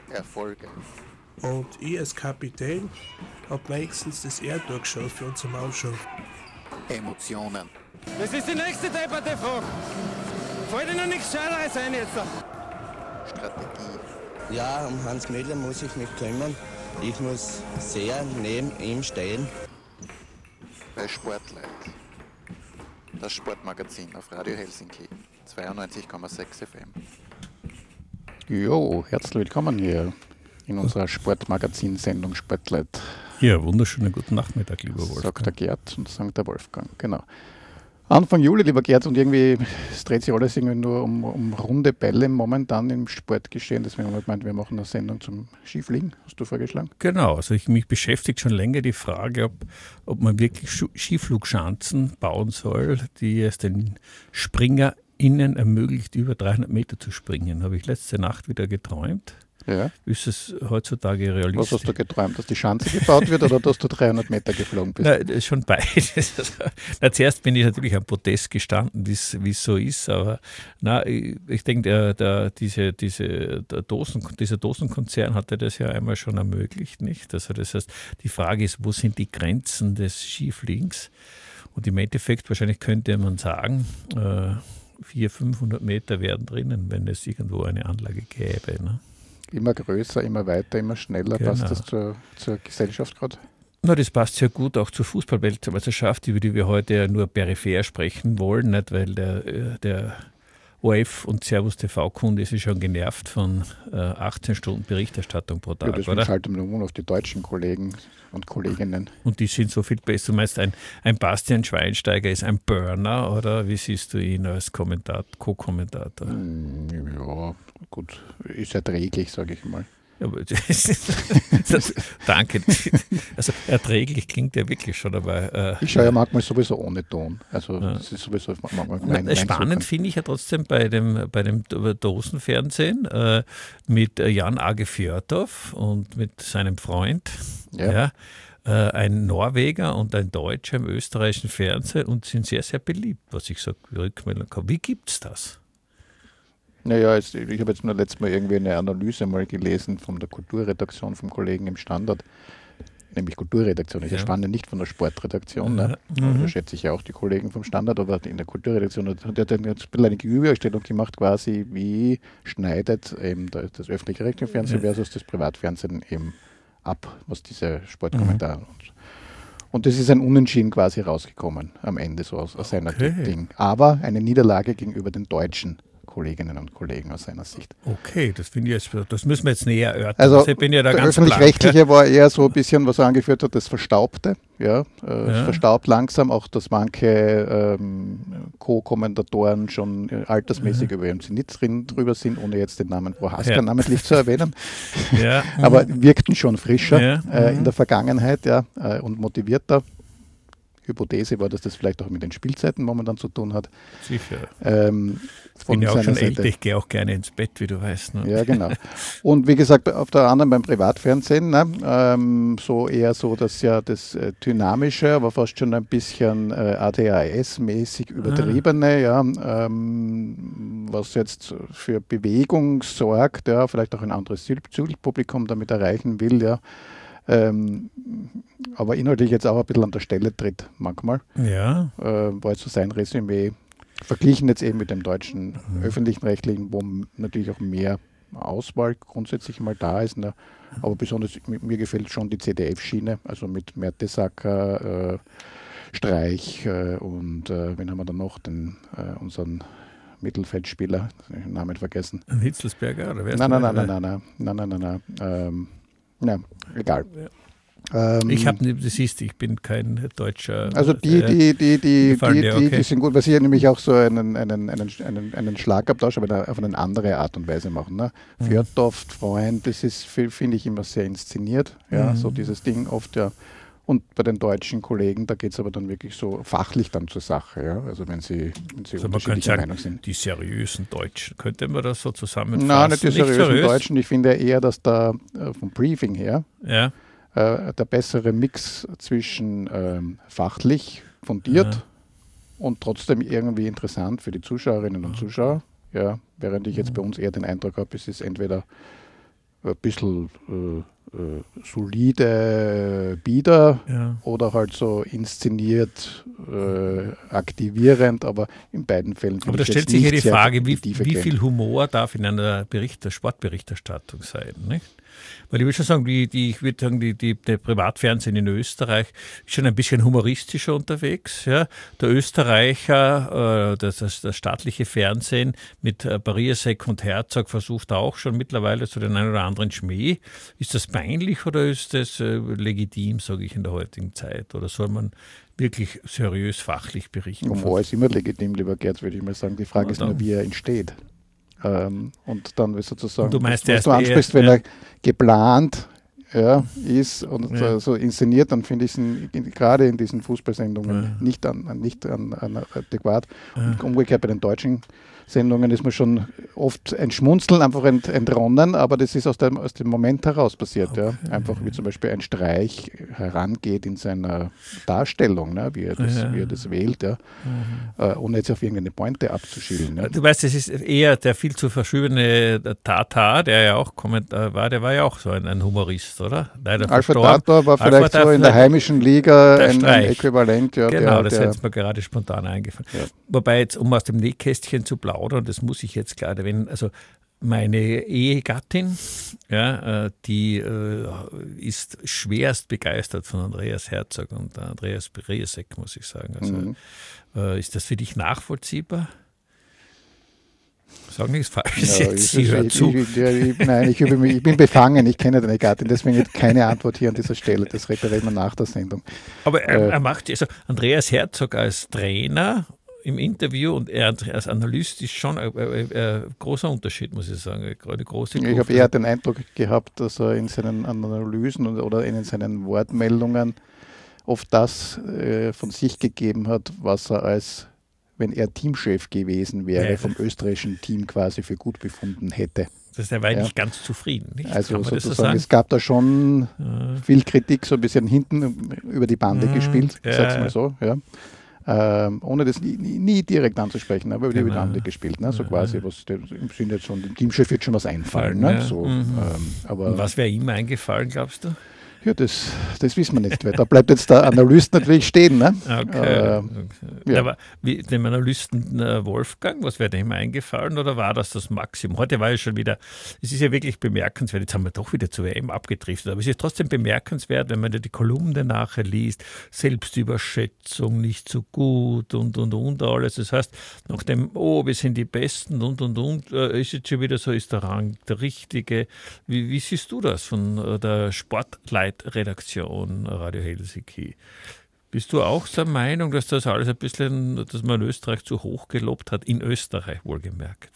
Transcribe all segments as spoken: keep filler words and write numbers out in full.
Erfolge. Und ich als Kapitän hab nächstens das Erdtor geschaut für unsere Mannschaft. Emotionen. Das ist die nächste depperte Frage. Fällt dir noch nichts Scheineres ein jetzt? Strategie. Ja, um Hans Müller muss ich mich kümmern. Ich muss sehr neben ihm stehen. Bei Sportleit. Das Sportmagazin auf Radio Helsinki. zweiundneunzig Komma sechs F M. Jo, herzlich willkommen hier in unserer Sportmagazin-Sendung Sportleit. Ja, wunderschönen guten Nachmittag, lieber Wolfgang. Sagt der Gerd und sagt der Wolfgang, genau. Anfang Juli, lieber Gerd, und irgendwie es dreht sich alles irgendwie nur um, um runde Bälle momentan im Sportgeschehen. Deswegen haben wir gemeint, wir machen eine Sendung zum Skifliegen. Hast du vorgeschlagen? Genau, also ich, mich beschäftigt schon länger die Frage, ob, ob man wirklich Skiflugschanzen bauen soll, die es den SpringerInnen ermöglicht, über dreihundert Meter zu springen. Habe ich letzte Nacht wieder geträumt. Ja. Ist es heutzutage realistisch? Was hast du geträumt? Dass die Schanze gebaut wird oder dass du dreihundert Meter geflogen bist? Nein, das ist schon beides. Na, zuerst bin ich natürlich am Podest gestanden, wie es so ist, aber na, ich, ich denke, der, der, diese, diese, der Dosen, dieser Dosenkonzern hatte das ja einmal schon ermöglicht, nicht? Also das heißt, die Frage ist, wo sind die Grenzen des Skifliegens? Und im Endeffekt, wahrscheinlich könnte man sagen, äh, vierhundert, fünfhundert Meter wären drinnen, wenn es irgendwo eine Anlage gäbe, ne? Immer größer, immer weiter, immer schneller. Genau. Passt das zur, zur Gesellschaft gerade? Na, das passt sehr gut auch zur Fußball-Weltmeisterschaft, über die wir heute ja nur peripher sprechen wollen, nicht? Weil der, der O R F und Servus T V-Kunde ist schon genervt von äh, achtzehn Stunden Berichterstattung pro Tag, Ja, deswegen oder? schalten wir nun auf die deutschen Kollegen und Kolleginnen. Und die sind so viel besser. Du meinst, ein, ein Bastian Schweinsteiger ist ein Burner, oder wie siehst du ihn als Kommentat, Co-Kommentator? Ja, gut, ist erträglich, sage ich mal. Ja, aber das, das, danke. Also erträglich klingt ja wirklich schon, aber... Äh, ich schaue ja manchmal sowieso ohne Ton. Also ja. das ist sowieso manchmal mein, mein Spannend finde ich ja trotzdem bei dem, bei dem Dosenfernsehen äh, mit Jan Age Fjørtoft und mit seinem Freund, ja. Ja, äh, ein Norweger und ein Deutscher im österreichischen Fernsehen und sind sehr, sehr beliebt, was ich so rückmelden kann. Wie gibt es das? Naja, ich habe jetzt nur letztes Mal irgendwie eine Analyse mal gelesen von der Kulturredaktion vom Kollegen im Standard, nämlich Kulturredaktion. Ich Ja. spanne nicht von der Sportredaktion, Ja. ne? Mhm. Da schätze ich ja auch die Kollegen vom Standard, aber in der Kulturredaktion hat er dann jetzt ein bisschen eine Gegenüberstellung gemacht, quasi wie schneidet eben das öffentlich-rechtliche Fernsehen Ja. versus das Privatfernsehen eben ab, was diese Sportkommentare und Und das ist ein Unentschieden quasi rausgekommen am Ende so aus, aus seiner Okay. Ding. Aber eine Niederlage gegenüber den deutschen Kolleginnen und Kollegen aus seiner Sicht. Okay, das finde ich jetzt, das müssen wir jetzt näher erörtern. Also ich bin ja da der ganz blank, öffentlich-rechtliche ja. war eher so ein bisschen, was er angeführt hat, das Verstaubte. Ja, äh, Ja. Es verstaubt langsam, auch dass manche ähm, Co-Kommentatoren schon äh, altersmäßig Ja. über ihren Zenit drin drüber sind, ohne jetzt den Namen Frau Hasker Ja. namentlich zu erwähnen. Ja. Aber wirkten schon frischer Ja. äh, Mhm. in der Vergangenheit, ja, äh, und motivierter. Hypothese war, dass das vielleicht auch mit den Spielzeiten momentan zu tun hat. Sicher. Ähm, Ich bin ja auch seiner schon Seite. älter, ich gehe auch gerne ins Bett, wie du weißt. Ne? Ja, genau. Und wie gesagt, auf der anderen beim Privatfernsehen, ne, ähm, so eher so, dass ja das äh, Dynamische, aber fast schon ein bisschen äh, A D H S-mäßig übertriebene, ja, ähm, was jetzt für Bewegung sorgt, ja, vielleicht auch ein anderes Zielpublikum damit erreichen will, ja. Ähm, aber inhaltlich jetzt auch ein bisschen an der Stelle tritt manchmal. Ja. Äh, war jetzt so sein Resümee. Verglichen jetzt eben mit dem deutschen Mhm. öffentlichen Rechtlichen, wo m- natürlich auch mehr Auswahl grundsätzlich mal da ist. Ne? Aber besonders mi- mir gefällt schon die Z D F-Schiene, also mit Mertesacker, äh, Streich äh, und äh, wen haben wir dann noch? Den, äh, unseren Mittelfeldspieler, den Namen vergessen. Ein Hitzelsberger, oder wer ist Nein, nein, der? nein, nein, nein, nein, nein, nein, nein, nein. Ähm, ja, egal. Ähm, Ich habe, du siehst, ich bin kein deutscher. Also die, äh, die, die, die, gefallen die, dir, die, okay. die sind gut, weil sie ja nämlich auch so einen, einen, einen, einen, einen Schlagabtausch, aber auf eine andere Art und Weise machen. Ne? Mhm. Fjørtoft, Freund, das ist, finde ich, immer sehr inszeniert. Ja, Mhm. so dieses Ding oft, ja. Und bei den deutschen Kollegen, da geht es aber dann wirklich so fachlich dann zur Sache. Ja? Also wenn sie, wenn sie Also man könnte unterschiedlicher sagen, Meinung sind. die seriösen Deutschen. Könnte man das so zusammenfassen? Nein, nicht die seriösen seriös? Deutschen. Ich finde eher, dass da äh, vom Briefing her Ja. äh, der bessere Mix zwischen ähm, fachlich fundiert Ja. und trotzdem irgendwie interessant für die Zuschauerinnen und Zuschauer. Ja, während ich jetzt bei uns eher den Eindruck habe, es ist entweder ein bisschen äh, äh, solide Bieder Ja. oder halt so inszeniert, äh, aktivierend, aber in beiden Fällen. Aber finde da ich stellt jetzt sich ja nicht die sehr Frage, in wie, die Tiefe wie gehen. viel Humor darf in einer Bericht, Sportberichterstattung sein, nicht? Weil ich würde schon sagen, die, die, ich würde sagen, die, die, der Privatfernsehen in Österreich ist schon ein bisschen humoristischer unterwegs. Ja. Der Österreicher, äh, das, das, das staatliche Fernsehen mit äh, Bariasek und Herzog versucht auch schon mittlerweile so den einen oder anderen Schmäh. Ist das peinlich oder ist das äh, legitim, sage ich, in der heutigen Zeit? Oder soll man wirklich seriös, fachlich berichten? Humor ist immer legitim, lieber Gerd, würde ich mal sagen. Die Frage Ja, ist nur, dann. wie er entsteht. Ähm, und dann ist sozusagen, Und du meinst, was, was der du ist eher- ansprichst, wenn ja. er geplant ja, ist und Ja. äh, so inszeniert, dann finde ich es in- in- gerade in diesen Fußballsendungen Ja. nicht, an, an- nicht an, an adäquat. Ja. Und umgekehrt bei den deutschen Sendungen ist mir schon oft ein Schmunzeln einfach ent, entronnen, aber das ist aus dem, aus dem Moment heraus passiert. Okay. Ja. Einfach wie zum Beispiel ein Streich herangeht in seiner Darstellung, ne, wie, er das, Ja. wie er das wählt, ja, Mhm. äh, ohne jetzt auf irgendeine Pointe abzuschielen. Ja. Du weißt, es ist eher der viel zu verschobene Tata, der ja auch Kommentar war, der war ja auch so ein, ein Humorist, oder? Leider Alfred verstorben. Tator war Alfred vielleicht so Tator, in der heimischen Liga der ein, ein Streich. Äquivalent. Ja, Genau, der, das der, ist mir gerade spontan eingefallen. Ja. Wobei jetzt, um aus dem Nähkästchen zu plaudern, das muss ich jetzt klar erwähnen, also meine Ehegattin, ja, äh, die äh, ist schwerst begeistert von Andreas Herzog und Andreas Bariasek, muss ich sagen. Also, Mhm. äh, ist das für dich nachvollziehbar? Sag nichts Falsches ja, jetzt, ich, sie ich, hört ich, zu. ich, ja, ich, nein, ich, übe mich, ich bin befangen, ich kenne deine Gattin, deswegen keine Antwort hier an dieser Stelle. Das reparieren wir nach der Sendung. Aber er, Äh, er macht, also Andreas Herzog als Trainer im Interview und er als Analyst ist schon ein, ein, ein großer Unterschied, muss ich sagen. Eine große Ich Kluft. habe eher den Eindruck gehabt, dass er in seinen Analysen und- oder in seinen Wortmeldungen oft das äh, von sich gegeben hat, was er als, wenn er Teamchef gewesen wäre, Ja. vom österreichischen Team quasi für gut befunden hätte. Das ist er war Ja. nicht ganz zufrieden. Nicht? Also Kann man das so sozusagen, sagen? es gab da schon Ja. viel Kritik, so ein bisschen hinten über die Bande Mhm, gespielt, ja, ich sag's ja. mal so, ja. Ähm, ohne das nie, nie, nie direkt anzusprechen, aber über die Genau. Bande gespielt, ne? So Ja. quasi, was dem- im Sinne jetzt von dem Teamchef wird schon was einfallen. Ne? Ja. So, Mhm. ähm, aber Und was wäre ihm eingefallen, glaubst du? ja, das, das wissen wir nicht, weil da bleibt jetzt der Analyst natürlich stehen. Ne? Okay. Ähm, okay. ja. Aber wie, dem Analysten äh, Wolfgang, was wäre dem eingefallen oder war das das Maximum? Heute war ja schon wieder, es ist ja wirklich bemerkenswert, jetzt haben wir doch wieder zur W M abgedriftet, aber es ist trotzdem bemerkenswert, wenn man die Kolumne nachher liest, Selbstüberschätzung nicht so gut und und und alles. Das heißt, nach dem, oh, wir sind die Besten und und und, äh, ist jetzt schon wieder so, ist der Rang der richtige. Wie, wie siehst du das von äh, der Sportleitredaktion Radio Helsinki? Bist du auch der Meinung, dass das alles ein bisschen, dass man Österreich zu hoch gelobt hat, in Österreich wohlgemerkt?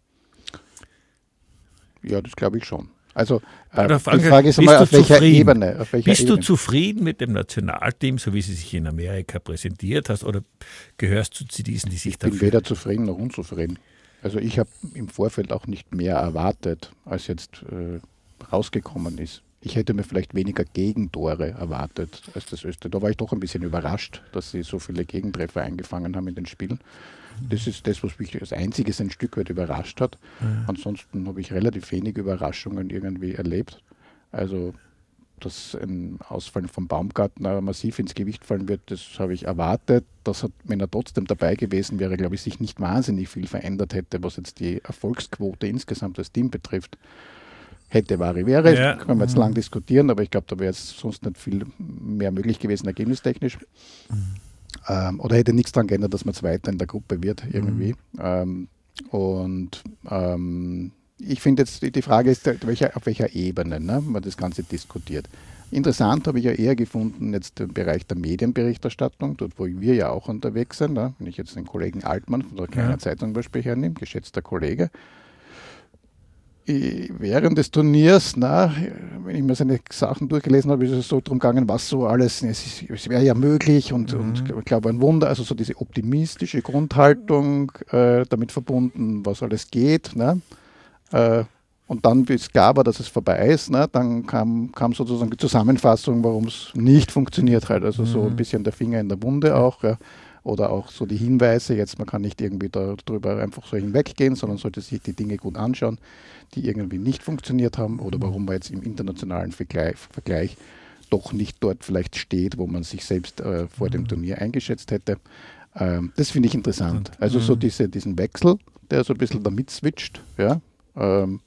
Ja. ja, das glaube ich schon. Also äh, Oder die Frage, Frage ist bist einmal, du auf welcher zufrieden? Ebene? Auf welcher Bist du Ebene? zufrieden mit dem Nationalteam, so wie sie sich in Amerika präsentiert hast, oder gehörst du zu diesen, die sich Ich bin dafür... weder zufrieden noch unzufrieden. Also ich habe im Vorfeld auch nicht mehr erwartet, als jetzt äh, rausgekommen ist. Ich hätte mir vielleicht weniger Gegentore erwartet als das Österreich. Da war ich doch ein bisschen überrascht, dass sie so viele Gegentreffer eingefangen haben in den Spielen. Das ist das, was mich als einziges ein Stück weit überrascht hat. Ja. Ansonsten habe ich relativ wenig Überraschungen irgendwie erlebt. Also, dass ein Ausfall vom Baumgartner massiv ins Gewicht fallen wird, das habe ich erwartet. Das hat, wenn er trotzdem dabei gewesen wäre, glaube ich, sich nicht wahnsinnig viel verändert hätte, was jetzt die Erfolgsquote insgesamt das Team betrifft. Hätte, wäre, wäre. Ja. Können wir jetzt lang diskutieren, aber ich glaube, da wäre jetzt sonst nicht viel mehr möglich gewesen, ergebnistechnisch. Ähm, oder hätte nichts daran geändert, dass man Zweiter in der Gruppe wird, irgendwie. Ähm, und ähm, ich finde jetzt, die, die Frage ist, welcher, auf welcher Ebene ne, man das Ganze diskutiert. Interessant habe ich ja eher gefunden, jetzt im Bereich der Medienberichterstattung, dort wo wir ja auch unterwegs sind. Ne, wenn ich jetzt den Kollegen Altmann von der Kleiner Ja. Zeitung zum Beispiel hernehme, geschätzter Kollege, während des Turniers, na, wenn ich mir seine Sachen durchgelesen habe, ist es so darum gegangen, was so alles, es, ist- es wäre ja möglich und, Mhm. und ich glaube ein Wunder, also so diese optimistische Grundhaltung äh, damit verbunden, was alles geht. Ne? Äh, und dann, wie es klar war, dass es vorbei ist, ne, dann kam, kam sozusagen die Zusammenfassung, warum es nicht funktioniert hat. Also so ein Mhm. bisschen der Finger in der Wunde auch. Ja. oder auch so die Hinweise, jetzt man kann nicht irgendwie darüber einfach so hinweggehen, sondern sollte sich die Dinge gut anschauen, die irgendwie nicht funktioniert haben oder warum man jetzt im internationalen Vergleich, Vergleich doch nicht dort vielleicht steht, wo man sich selbst äh, vor dem Turnier eingeschätzt hätte. Ähm, das finde ich interessant. Also so diese, diesen Wechsel, der so ein bisschen damit switcht. Ja, ähm,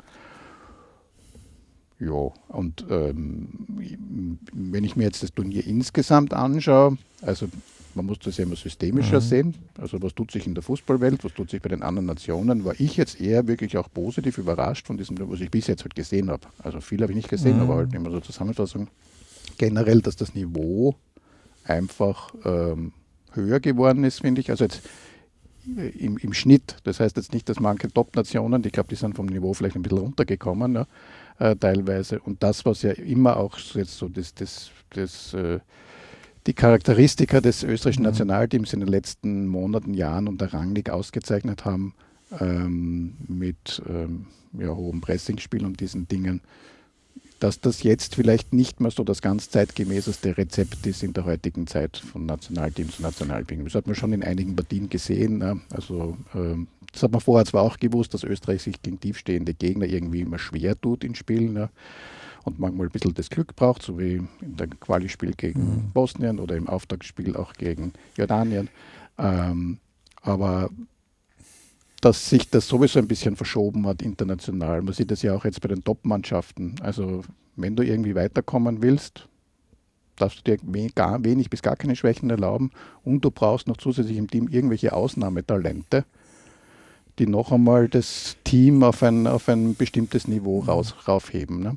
ja. Und ähm, wenn ich mir jetzt das Turnier insgesamt anschaue, also man muss das ja immer systemischer mhm. sehen. Also was tut sich in der Fußballwelt, was tut sich bei den anderen Nationen, war ich jetzt eher wirklich auch positiv überrascht von diesem, was ich bis jetzt halt gesehen habe. Also viel habe ich nicht gesehen, mhm. aber halt immer so Zusammenfassung. Generell, dass das Niveau einfach ähm, höher geworden ist, finde ich. Also jetzt im, im Schnitt. Das heißt jetzt nicht, dass manche Top-Nationen, ich glaube, die sind vom Niveau vielleicht ein bisschen runtergekommen, ja, äh, teilweise. Und das, was ja immer auch jetzt so das, das, das äh, die Charakteristika des österreichischen mhm. Nationalteams in den letzten Monaten, Jahren und der Rangnick ausgezeichnet haben, ähm, mit ähm, ja, hohem Pressingspiel und diesen Dingen, dass das jetzt vielleicht nicht mehr so das ganz zeitgemäßeste Rezept ist in der heutigen Zeit von Nationalteams und Nationalteams. Das hat man schon in einigen Partien gesehen. Ne? Also ähm, das hat man vorher zwar auch gewusst, dass Österreich sich gegen tiefstehende Gegner irgendwie immer schwer tut in Spielen, ne? Und manchmal ein bisschen das Glück braucht, so wie in dem Quali-Spiel gegen mhm. Bosnien oder im Auftaktspiel auch gegen Jordanien. Ähm, aber dass sich das sowieso ein bisschen verschoben hat international. Man sieht das ja auch jetzt bei den Top-Mannschaften. Also wenn du irgendwie weiterkommen willst, darfst du dir we- gar, wenig bis gar keine Schwächen erlauben und du brauchst noch zusätzlich im Team irgendwelche Ausnahmetalente, die noch einmal das Team auf ein, auf ein bestimmtes Niveau raus, raufheben. Ne?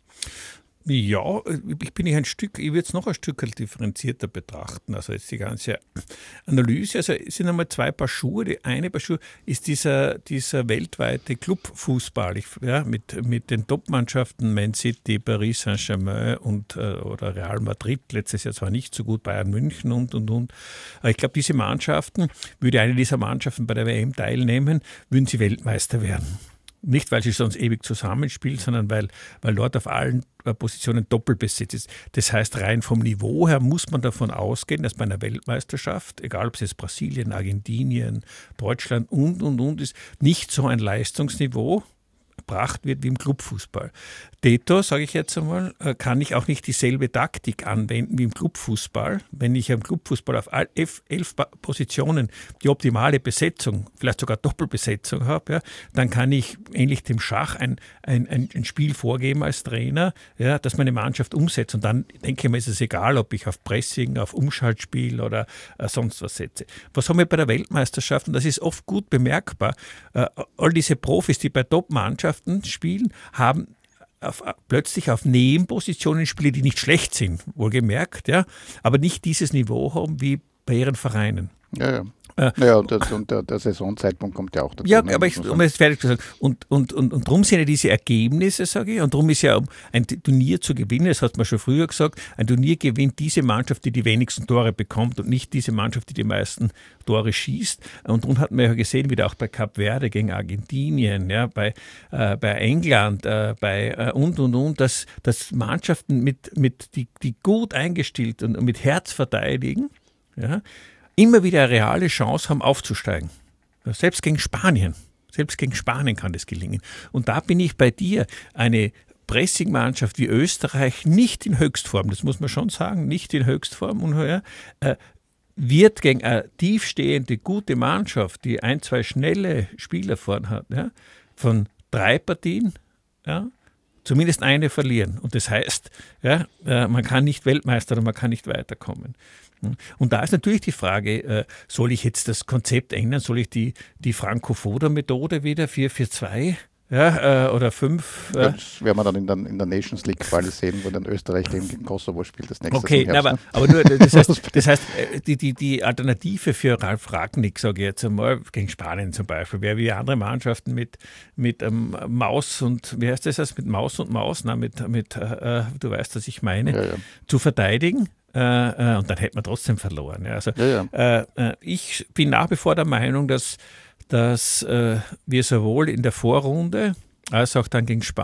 Ja, ich bin ich ein Stück, ich würde es noch ein Stück differenzierter betrachten. Also jetzt die ganze Analyse, also es sind einmal zwei Paar Schuhe. Die eine Paar Schuhe ist dieser, dieser weltweite Clubfußball, ich, ja, mit, mit den Top-Mannschaften Man City, Paris Saint-Germain und äh, oder Real Madrid, letztes Jahr zwar nicht so gut, Bayern München und und und. Aber ich glaube, diese Mannschaften, würde eine dieser Mannschaften bei der W M teilnehmen, würden sie Weltmeister werden. Nicht, weil sie sonst ewig zusammenspielen, sondern weil, weil dort auf allen Positionen doppelbesetzt ist. Das heißt, rein vom Niveau her muss man davon ausgehen, dass bei einer Weltmeisterschaft, egal ob es jetzt Brasilien, Argentinien, Deutschland und, und, und ist, nicht so ein Leistungsniveau gebracht wird wie im Clubfußball. Detto, sage ich jetzt einmal, kann ich auch nicht dieselbe Taktik anwenden wie im Clubfußball. Wenn ich im Clubfußball auf elf, elf Positionen die optimale Besetzung, vielleicht sogar Doppelbesetzung habe, ja, dann kann ich ähnlich dem Schach ein, ein, ein Spiel vorgeben als Trainer, ja, dass meine Mannschaft umsetzt. Und dann denke ich mir, ist es egal, ob ich auf Pressing, auf Umschaltspiel oder äh, sonst was setze. Was haben wir bei der Weltmeisterschaft? Und das ist oft gut bemerkbar. Äh, all diese Profis, die bei Top-Mannschaften spielen, haben Auf, plötzlich auf Nebenpositionen spielen, die nicht schlecht sind, wohlgemerkt, ja, aber nicht dieses Niveau haben wie bei ihren Vereinen. Ja, ja. Äh, naja, und, das, und der, der Saisonzeitpunkt kommt ja auch dazu. Ja, ne, aber ich, um es fertig zu sagen, und, und, und, und darum sind ja diese Ergebnisse, sage ich, und darum ist ja, um ein Turnier zu gewinnen, das hat man schon früher gesagt, ein Turnier gewinnt diese Mannschaft, die die wenigsten Tore bekommt und nicht diese Mannschaft, die die meisten Tore schießt. Und darum hat man ja gesehen, wieder auch bei Kap Verde gegen Argentinien, ja, bei, äh, bei England, äh, bei äh, und, und, und, dass, dass Mannschaften, mit, mit, die, die gut eingestellt und, und mit Herz verteidigen, ja, immer wieder eine reale Chance haben, aufzusteigen. Selbst gegen Spanien. Selbst gegen Spanien kann das gelingen. Und da bin ich bei dir. Eine Pressing-Mannschaft wie Österreich nicht in Höchstform, das muss man schon sagen, nicht in Höchstform, ungeheuer, äh, wird gegen eine tiefstehende, gute Mannschaft, die ein, zwei schnelle Spieler vorn hat, ja, von drei Partien, ja, zumindest eine verlieren. Und das heißt, ja, man kann nicht Weltmeister und man kann nicht weiterkommen. Und da ist natürlich die Frage, soll ich jetzt das Konzept ändern? Soll ich die, die Franco-Foda-Methode wieder vier vier zwei ja, oder fünf? Ja, das werden wir dann in der, in der Nations League Quali sehen, wo dann Österreich gegen Kosovo spielt das nächste Okay, Jahr. aber, aber nur, das heißt, das heißt die, die, die Alternative für Ralf Rangnick, sage ich jetzt einmal, gegen Spanien zum Beispiel, wäre wie andere Mannschaften mit, mit ähm, Maus und, wie heißt das, heißt, mit Maus und Maus, na, mit, mit äh, du weißt, was ich meine, ja, ja. zu verteidigen. Äh, äh, und dann hätte man trotzdem verloren. Ja. Also, ja, ja. Äh, äh, ich bin nach wie vor der Meinung, dass, dass äh, wir sowohl in der Vorrunde als auch dann gegen Spanien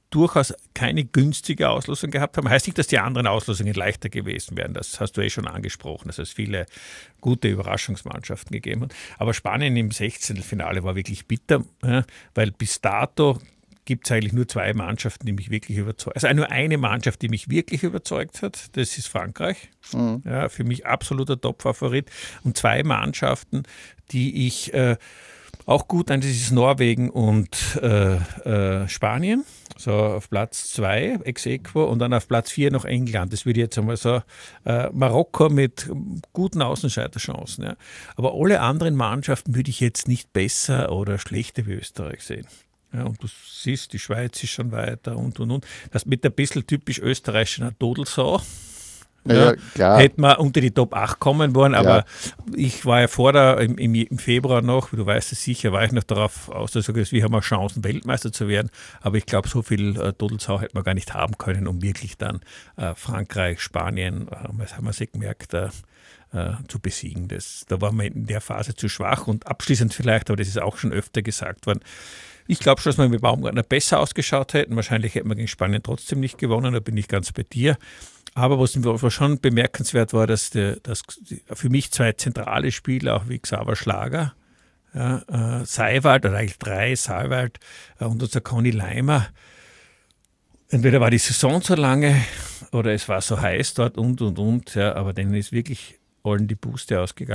durchaus keine günstige Auslosung gehabt haben. Heißt nicht, dass die anderen Auslosungen leichter gewesen wären. Das hast du eh schon angesprochen, dass es viele gute Überraschungsmannschaften gegeben hat. Aber Spanien im Sechzehntelfinale war wirklich bitter, ja, weil bis dato gibt es eigentlich nur zwei Mannschaften, die mich wirklich überzeugt. Also nur eine Mannschaft, die mich wirklich überzeugt hat, das ist Frankreich. Mhm. Ja, für mich absoluter Top-Favorit. Und zwei Mannschaften, die ich äh, auch gut an, das ist Norwegen und äh, äh, Spanien. So auf Platz zwei, ex aequo, und dann auf Platz vier noch England. Das würde ich jetzt einmal so, äh, Marokko mit guten Außenseiterchancen. Ja. Aber alle anderen Mannschaften würde ich jetzt nicht besser oder schlechter wie Österreich sehen. Ja, und du siehst, die Schweiz ist schon weiter und und und. Das mit ein bisschen typisch österreichischen Todelsau. Ja, ja, klar. Hätte man unter die Top acht kommen wollen, aber ja. Ich war ja vor der, im, im Februar noch, du weißt es sicher, war ich noch darauf aus, dass wir haben Chancen, Weltmeister zu werden, aber ich glaube, so viel äh, Todelsau hätte man gar nicht haben können, um wirklich dann äh, Frankreich, Spanien, äh, das haben wir sich gemerkt, äh, äh, zu besiegen. Das, da waren wir in der Phase zu schwach und abschließend vielleicht, aber das ist auch schon öfter gesagt worden, ich glaube schon, dass wir mit Baumgartner besser ausgeschaut hätten. Wahrscheinlich hätten wir gegen Spanien trotzdem nicht gewonnen, da bin ich ganz bei dir. Aber was schon bemerkenswert war, dass, der, dass für mich zwei zentrale Spieler, auch wie Xaver Schlager, ja, äh, Seiwald, oder eigentlich drei, Seiwald äh, und unser Conny Leimer, entweder war die Saison so lange oder es war so heiß dort und, und, und, ja, aber denen ist wirklich allen die Puste ausgegangen.